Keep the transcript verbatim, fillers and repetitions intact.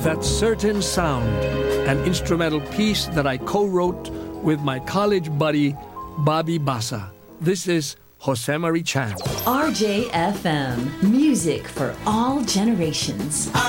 That Certain Sound, an instrumental piece that I co-wrote with my college buddy, Bobby Bassa. This is Jose Marie Chan. R J F M, music for all generations.